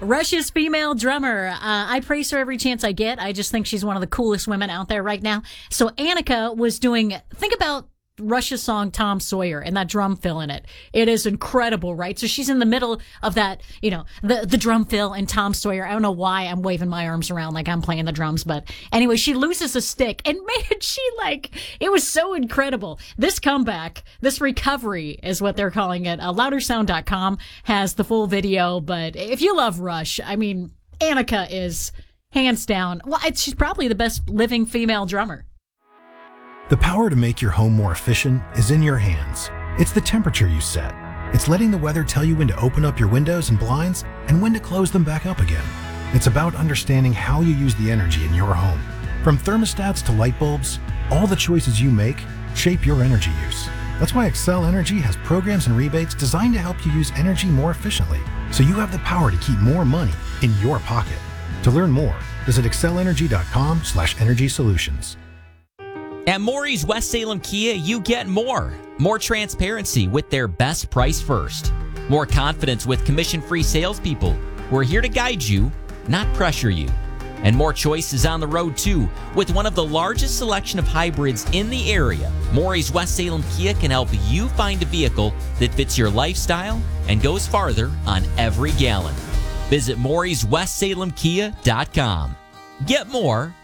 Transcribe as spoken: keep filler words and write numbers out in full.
Rush's female drummer. Uh, I praise her every chance I get. I just think she's one of the coolest women out there right now. So Annika was doing, think about Rush's song Tom Sawyer and that drum fill in it. It is incredible, right? So she's in the middle of that, you know, the, the drum fill and Tom Sawyer. I don't know why I'm waving my arms around like I'm playing the drums, but anyway, she loses a stick and man, she like, it was so incredible. This comeback, this recovery is what they're calling it. Uh, louder sound dot com has the full video, but if you love Rush, I mean, Annika is hands down, well, it's, she's probably the best living female drummer. The power to make your home more efficient is in your hands. It's the temperature you set. It's letting the weather tell you when to open up your windows and blinds and when to close them back up again. It's about understanding how you use the energy in your home. From thermostats to light bulbs, all the choices you make shape your energy use. That's why Xcel Energy has programs and rebates designed to help you use energy more efficiently, so you have the power to keep more money in your pocket. To learn more, visit xcel energy dot com slash energy solutions. At Maury's West Salem Kia, you get more. More transparency with their best price first. More confidence with commission-free salespeople who are here to guide you, not pressure you. And more choices on the road, too. With one of the largest selection of hybrids in the area, Maury's West Salem Kia can help you find a vehicle that fits your lifestyle and goes farther on every gallon. Visit Maury's West Salem Kia dot com. Get more